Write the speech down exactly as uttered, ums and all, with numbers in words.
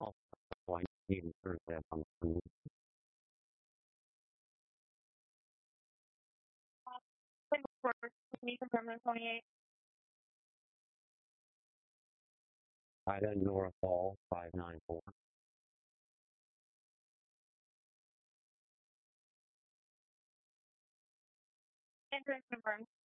Oh, I need to turn that on. Me from twenty-eight. Ida North Hall, five nine four. Entrance confirmed.